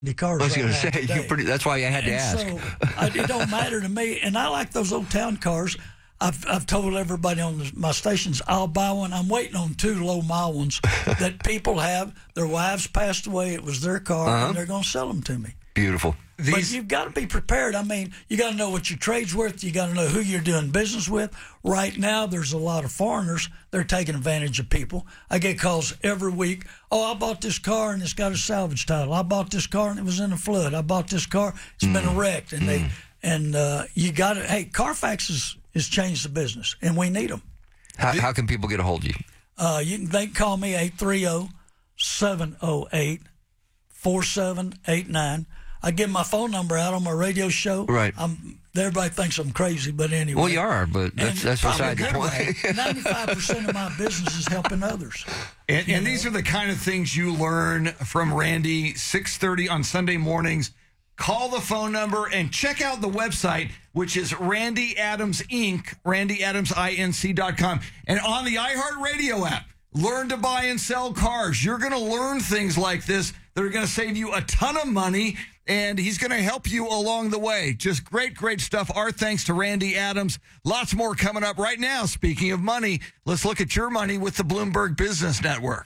the cars. I was right going to now say, today. that's why I had to ask. So it don't matter to me. And I like those old town cars. I've told everybody on my stations, I'll buy one. I'm waiting on 2 low-mile ones that people have. Their wives passed away. It was their car, and they're going to sell them to me. Beautiful. But you've got to be prepared. I mean, you got to know what your trade's worth. You got to know who you're doing business with. Right now, there's a lot of foreigners. They're taking advantage of people. I get calls every week. Oh, I bought this car and it's got a salvage title. I bought this car and it was in a flood. I bought this car. It's been wrecked. And you got to. Hey, Carfax has changed the business, and we need them. How can people get a hold of you? They can call me 830-708-4789. I give my phone number out on my radio show. Right. Everybody thinks I'm crazy, but anyway. Well, you are, but that's beside the point. 95% of my business is helping others. And these are the kind of things you learn from Randy, 6:30 on Sunday mornings. Call the phone number and check out the website, which is Randy Adams Inc., randyadamsinc.com. And on the iHeartRadio app, learn to buy and sell cars. You're going to learn things like this that are going to save you a ton of money, and he's going to help you along the way. Just great, great stuff. Our thanks to Randy Adams. Lots more coming up right now. Speaking of money, let's look at your money with the Bloomberg Business Network.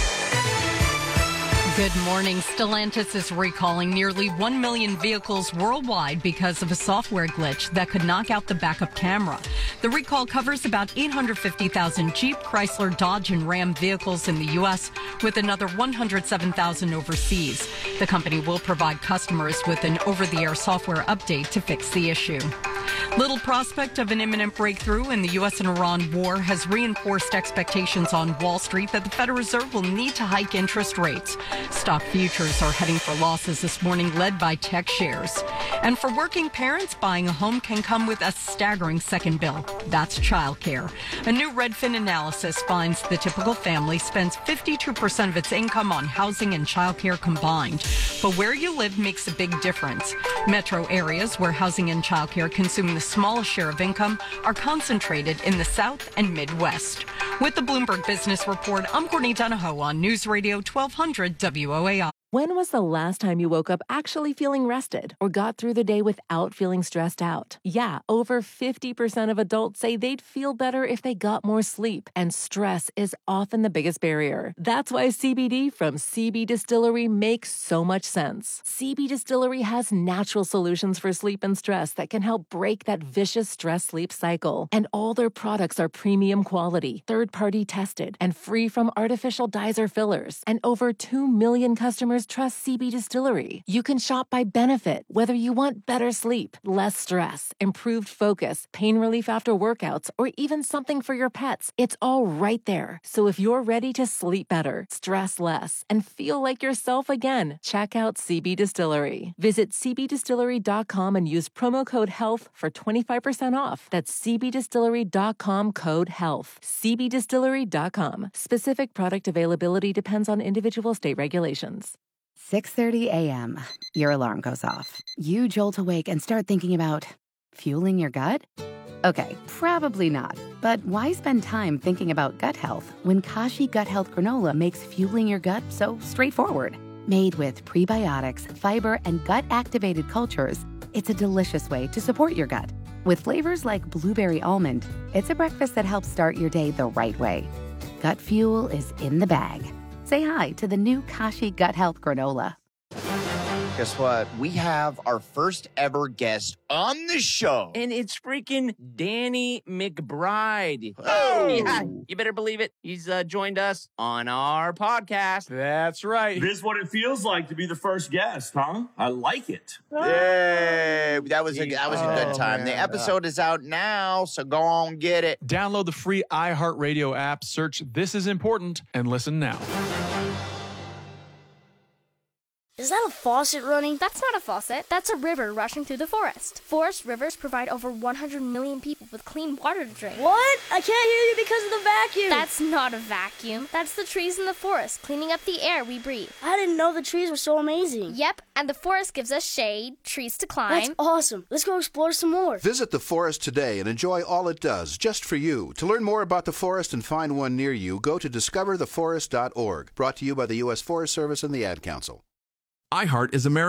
Good morning. Stellantis is recalling nearly 1 million vehicles worldwide because of a software glitch that could knock out the backup camera. The recall covers about 850,000 Jeep, Chrysler, Dodge, and Ram vehicles in the U.S., with another 107,000 overseas. The company will provide customers with an over-the-air software update to fix the issue. Little prospect of an imminent breakthrough in the U.S. and Iran war has reinforced expectations on Wall Street that the Federal Reserve will need to hike interest rates. Stock futures are heading for losses this morning, led by tech shares. And for working parents, buying a home can come with a staggering second bill. That's childcare. A new Redfin analysis finds the typical family spends 52% of its income on housing and childcare combined. But where you live makes a big difference. Metro areas where housing and childcare consume the smallest share of income are concentrated in the South and Midwest. With the Bloomberg Business Report, I'm Courtney Donahoe on News Radio 1200 WOAI. When was the last time you woke up actually feeling rested or got through the day without feeling stressed out? Yeah, over 50% of adults say they'd feel better if they got more sleep, and stress is often the biggest barrier. That's why CBD from CB Distillery makes so much sense. CB Distillery has natural solutions for sleep and stress that can help break that vicious stress-sleep cycle. And all their products are premium quality, third-party tested, and free from artificial dyes or fillers. And over 2 million customers trust CB Distillery. You can shop by benefit, whether you want better sleep, less stress, improved focus, pain relief after workouts, or even something for your pets. It's all right there. So if you're ready to sleep better, stress less, and feel like yourself again, check out CB Distillery. Visit cbdistillery.com and use promo code HEALTH for 25% off. That's cbdistillery.com, code HEALTH. cbdistillery.com. Specific product availability depends on individual state regulations. 6:30 a.m. Your alarm goes off. You jolt awake and start thinking about fueling your gut? Okay, probably not. But why spend time thinking about gut health when Kashi Gut Health Granola makes fueling your gut so straightforward? Made with prebiotics, fiber, and gut-activated cultures, it's a delicious way to support your gut. With flavors like blueberry almond, it's a breakfast that helps start your day the right way. Gut fuel is in the bag. Say hi to the new Kashi Gut Health Granola. Guess what? We have our first ever guest on the show. And it's freaking Danny McBride. Oh! Yeah, you better believe it. He's joined us on our podcast. That's right. This is what it feels like to be the first guest, huh? I like it. Yay! That was a good time. Man. The episode is out now, so go on get it. Download the free iHeartRadio app, search This Is Important, and listen now. Is that a faucet running? That's not a faucet. That's a river rushing through the forest. Forest rivers provide over 100 million people with clean water to drink. What? I can't hear you because of the vacuum. That's not a vacuum. That's the trees in the forest cleaning up the air we breathe. I didn't know the trees were so amazing. Yep, and the forest gives us shade, trees to climb. That's awesome. Let's go explore some more. Visit the forest today and enjoy all it does, just for you. To learn more about the forest and find one near you, go to discovertheforest.org. Brought to you by the U.S. Forest Service and the Ad Council. iHeart is America's